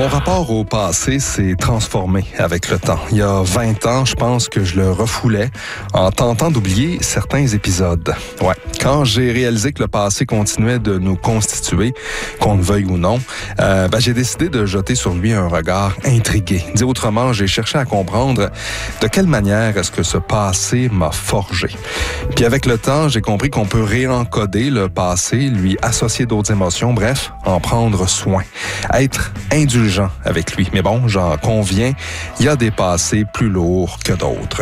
Mon rapport au passé s'est transformé avec le temps. Il y a 20 ans, je pense que je le refoulais en tentant d'oublier certains épisodes. Ouais, quand j'ai réalisé que le passé continuait de nous constituer, qu'on le veuille ou non, j'ai décidé de jeter sur lui un regard intrigué. Dit autrement, j'ai cherché à comprendre de quelle manière est-ce que ce passé m'a forgé. Puis avec le temps, j'ai compris qu'on peut réencoder le passé, lui associer d'autres émotions, bref, en prendre soin, être indulgent avec lui. Mais bon, j'en conviens, il y a des passés plus lourds que d'autres.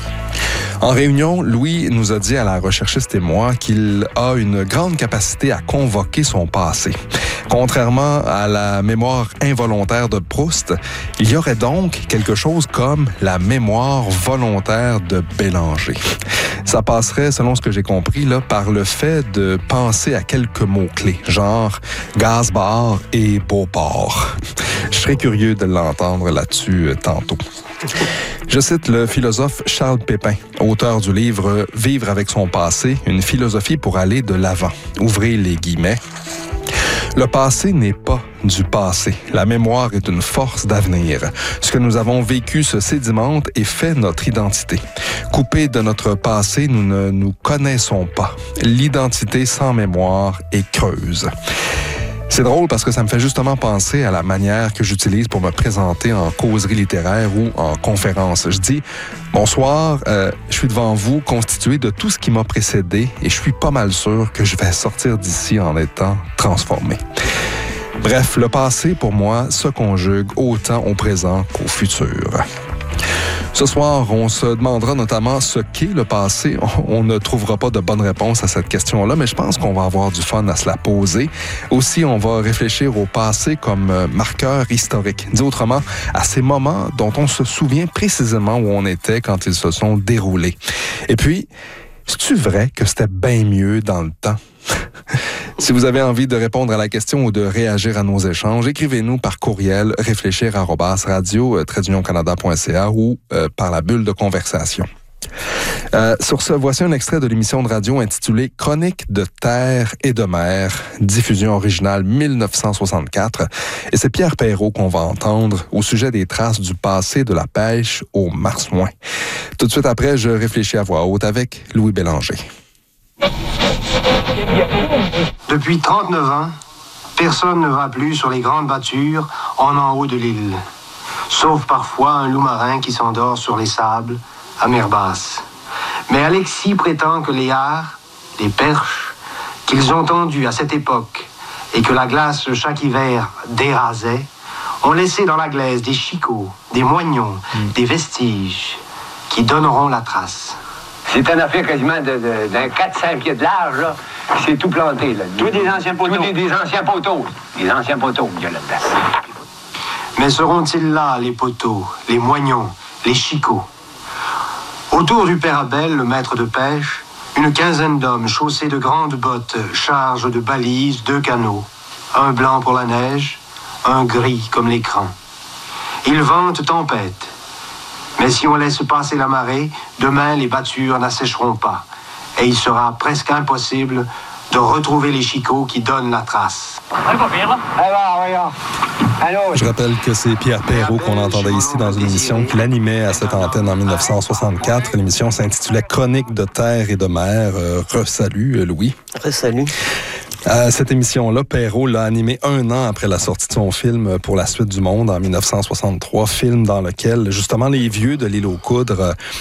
En réunion, Louis nous a dit à la recherchiste et moi qu'il a une grande capacité à convoquer son passé. Contrairement à la mémoire involontaire de Proust, il y aurait donc quelque chose comme la mémoire volontaire de Bélanger. Ça passerait, selon ce que j'ai compris, là, par le fait de penser à quelques mots-clés, genre Gazbar et Beauport. Je serais curieux de l'entendre là-dessus tantôt. Je cite le philosophe Charles Pépin, auteur du livre « Vivre avec son passé, une philosophie pour aller de l'avant ». Ouvrez les guillemets. Le passé n'est pas du passé. La mémoire est une force d'avenir. Ce que nous avons vécu se sédimente et fait notre identité. Coupés de notre passé, nous ne nous connaissons pas. L'identité sans mémoire est creuse. C'est drôle parce que ça me fait justement penser à la manière que j'utilise pour me présenter en causerie littéraire ou en conférence. Je dis « Bonsoir, je suis devant vous constitué de tout ce qui m'a précédé et je suis pas mal sûr que je vais sortir d'ici en étant transformé. » Bref, le passé, pour moi, se conjugue autant au présent qu'au futur. Ce soir, on se demandera notamment ce qu'est le passé. On ne trouvera pas de bonne réponse à cette question-là, mais je pense qu'on va avoir du fun à se la poser. Aussi, on va réfléchir au passé comme marqueur historique. Dit autrement, à ces moments dont on se souvient précisément où on était quand ils se sont déroulés. Et puis, c'est-tu vrai que c'était bien mieux dans le temps? Si vous avez envie de répondre à la question ou de réagir à nos échanges, écrivez-nous par courriel réfléchir@radio-canada.ca ou par la bulle de conversation. Sur ce, voici un extrait de l'émission de radio intitulée « Chronique de terre et de mer », diffusion originale 1964. Et c'est Pierre Perrault qu'on va entendre au sujet des traces du passé de la pêche au marsouin. Tout de suite après, je réfléchis à voix haute avec Louis Bélanger. Depuis 39 ans, personne ne va plus sur les grandes battures en haut de l'île. Sauf parfois un loup marin qui s'endort sur les sables à mer basse. Mais Alexis prétend que les hards, les perches, qu'ils ont tendus à cette époque et que la glace chaque hiver dérasait, ont laissé dans la glaise des chicots, des moignons, des vestiges qui donneront la trace. C'est un affaire quasiment d'un 4-5 pieds de large, là. C'est tout planté, là. Tous des anciens poteaux. Des anciens poteaux. Des anciens poteaux qu'il y a là-dedans. Mais seront-ils là, les poteaux, les moignons, les chicots? Autour du père Abel, le maître de pêche, une quinzaine d'hommes chaussés de grandes bottes chargent de balises 2 canots. Un blanc pour la neige, un gris comme l'écran. Ils vantent tempête. Mais si on laisse passer la marée, demain les battures n'assécheront pas. Et il sera presque impossible de retrouver les chicots qui donnent la trace. Je rappelle que c'est Pierre Perrault qu'on entendait ici dans une émission qu'il animait à cette antenne en 1964. L'émission s'intitulait « Chronique de terre et de mer ». Re-salut, Louis. Re-salut. Cette émission-là, Perrault l'a animée 1 an après la sortie de son film Pour la suite du monde en 1963, film dans lequel, justement, les vieux de l'île aux Coudres